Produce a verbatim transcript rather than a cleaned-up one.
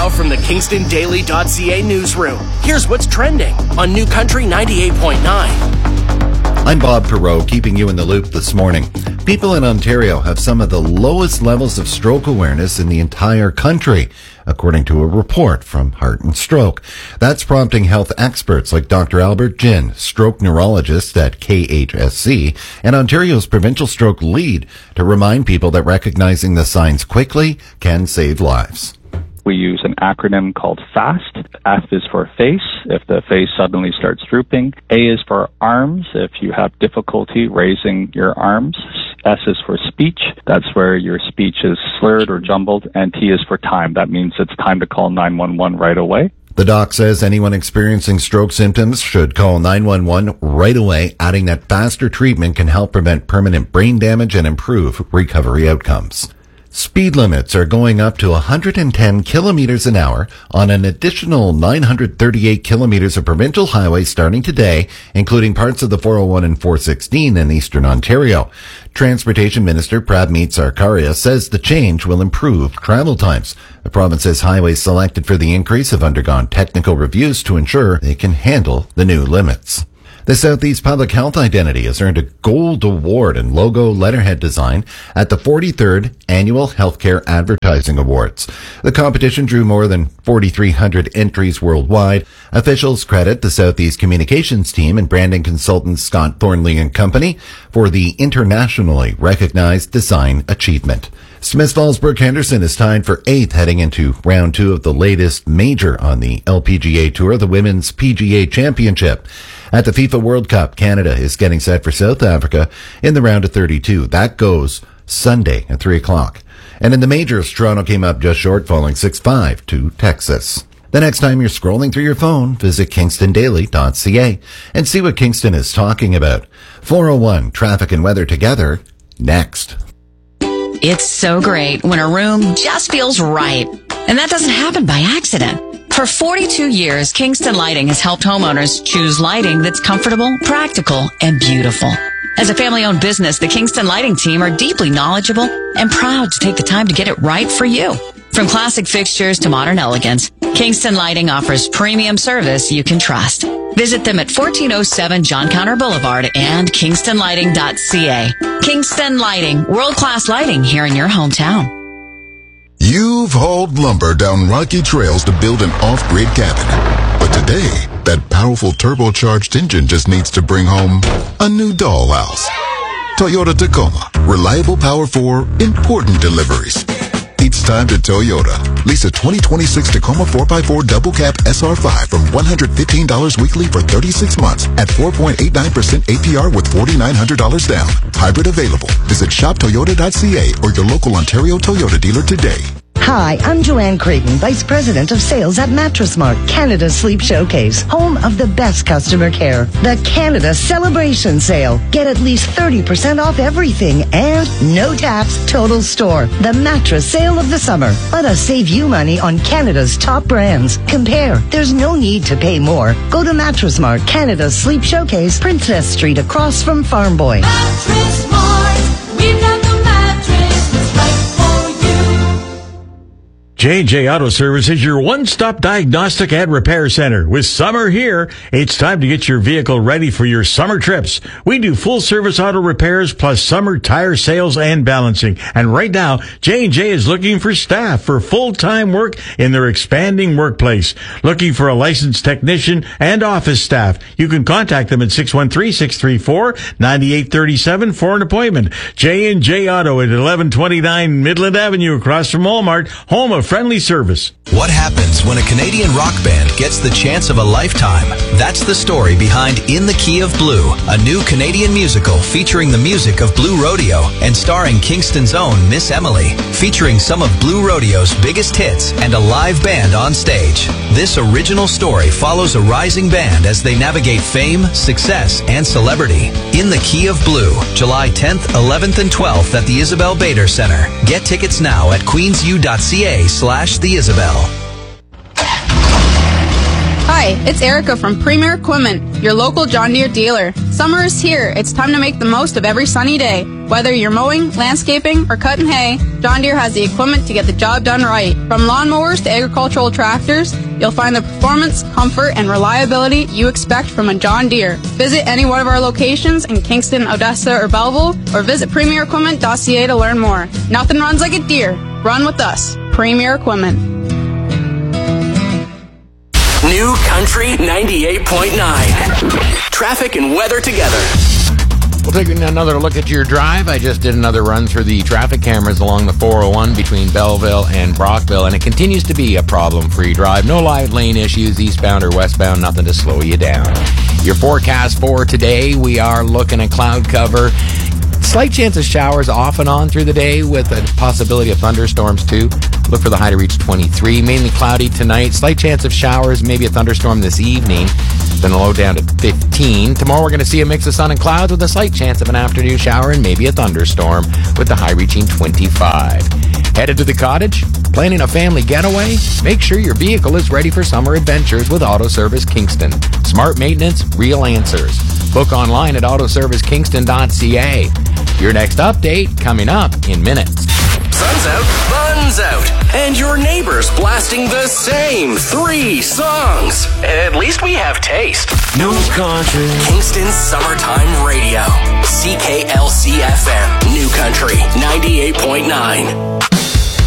Now from the Kingston Daily dot C A newsroom, here's what's trending on New Country ninety-eight point nine. I'm Bob Perot, keeping you in the loop this morning. People in Ontario have some of the lowest levels of stroke awareness in the entire country, according to a report from Heart and Stroke. That's prompting health experts like Doctor Albert Ginn, stroke neurologist at K H S C, and Ontario's provincial stroke lead to remind people that recognizing the signs quickly can save lives. We use an acronym called FAST. F is for face, if the face suddenly starts drooping. A is for arms, if you have difficulty raising your arms. S is for speech. That's where your speech is slurred or jumbled. And T is for time. That means it's time to call nine one one right away. The doc says anyone experiencing stroke symptoms should call nine one one right away, adding that faster treatment can help prevent permanent brain damage and improve recovery outcomes. Speed limits are going up to one hundred ten kilometers an hour on an additional nine hundred thirty-eight kilometers of provincial highways starting today, including parts of the four oh one and four sixteen in eastern Ontario. Transportation Minister Prabmeet Sarkaria says the change will improve travel times. The province's highways selected for the increase have undergone technical reviews to ensure they can handle the new limits. The Southeast Public Health Identity has earned a gold award in logo letterhead design at the forty-third Annual Healthcare Advertising Awards. The competition drew more than forty-three hundred entries worldwide. Officials credit the Southeast Communications team and branding consultant Scott Thornley and Company for the internationally recognized design achievement. Smith Falls Brooke Henderson is tied for eighth heading into round two of the latest major on the L P G A Tour, the Women's P G A Championship. At the FIFA World Cup, Canada is getting set for South Africa in the round of thirty-two. That goes Sunday at three o'clock. And in the majors, Toronto came up just short, falling six five to Texas. The next time you're scrolling through your phone, visit Kingston Daily dot C A and see what Kingston is talking about. four oh one, traffic and weather together, next. It's so great when a room just feels right. And that doesn't happen by accident. For forty-two years, Kingston Lighting has helped homeowners choose lighting that's comfortable, practical, and beautiful. As a family-owned business, the Kingston Lighting team are deeply knowledgeable and proud to take the time to get it right for you. From classic fixtures to modern elegance, Kingston Lighting offers premium service you can trust. Visit them at fourteen oh seven John Connor Boulevard and kingston lighting dot C A. Kingston Lighting, world-class lighting here in your hometown. You've hauled lumber down rocky trails to build an off-grid cabin. But today, that powerful turbocharged engine just needs to bring home a new dollhouse. Toyota Tacoma. Reliable power for important deliveries. It's time to Toyota. Lease a twenty twenty-six Tacoma four by four Double Cab S R five from one hundred fifteen dollars weekly for thirty-six months at four point eight nine percent A P R with four thousand nine hundred dollars down. Hybrid available. Visit shop toyota dot C A or your local Ontario Toyota dealer today. Hi, I'm Joanne Creighton, Vice President of Sales at Mattress Mart, Canada's Sleep Showcase, home of the best customer care. The Canada Celebration Sale. Get at least thirty percent off everything and no tax total store. The mattress sale of the summer. Let us save you money on Canada's top brands. Compare. There's no need to pay more. Go to Mattress Mart, Canada's Sleep Showcase, Princess Street across from Farm Boy. Mattress Mart. We've got the mattress that's right for you. J and J Auto Service is your one-stop diagnostic and repair center. With summer here, it's time to get your vehicle ready for your summer trips. We do full-service auto repairs plus summer tire sales and balancing. And right now, J and J is looking for staff for full-time work in their expanding workplace. Looking for a licensed technician and office staff. You can contact them at six one three, six three four, nine eight three seven for an appointment. J and J Auto at eleven twenty-nine Midland Avenue across from Walmart, home of friendly service. What happens when a Canadian rock band gets the chance of a lifetime? That's the story behind In the Key of Blue, a new Canadian musical featuring the music of Blue Rodeo and starring Kingston's own Miss Emily, featuring some of Blue Rodeo's biggest hits and a live band on stage. This original story follows a rising band as they navigate fame, success, and celebrity. In the Key of Blue, July tenth, eleventh, and twelfth at the Isabel Bader Center. Get tickets now at queensu dot c a slash the Isabel. Hi, it's Erica from Premier Equipment, your local John Deere dealer. Summer is here. It's time to make the most of every sunny day. Whether you're mowing, landscaping, or cutting hay, John Deere has the equipment to get the job done right. From lawnmowers to agricultural tractors, you'll find the performance, comfort, and reliability you expect from a John Deere. Visit any one of our locations in Kingston, Odessa, or Belleville, or visit premier equipment dot c a to learn more. Nothing runs like a Deere. Run with us. Premier Equipment. New Country ninety-eight point nine. Traffic and weather together. We'll take another look at your drive. I just did another run through the traffic cameras along the four oh one between Belleville and Brockville, and it continues to be a problem-free drive. No live lane issues, eastbound or westbound, nothing to slow you down. Your forecast for today, we are looking at cloud cover. Slight chance of showers off and on through the day with a possibility of thunderstorms too. Look for the high to reach twenty-three. Mainly cloudy tonight. Slight chance of showers, maybe a thunderstorm this evening. Then a low down to fifteen. Tomorrow we're going to see a mix of sun and clouds with a slight chance of an afternoon shower and maybe a thunderstorm with the high reaching twenty-five. Headed to the cottage? Planning a family getaway? Make sure your vehicle is ready for summer adventures with Auto Service Kingston. Smart maintenance, real answers. Book online at auto service kingston dot c a. Your next update coming up in minutes. Sun's out, fun's out, and your neighbor's blasting the same three songs. At least we have taste. New Country. Kingston's Summertime Radio. C K L C F M. New Country ninety-eight point nine.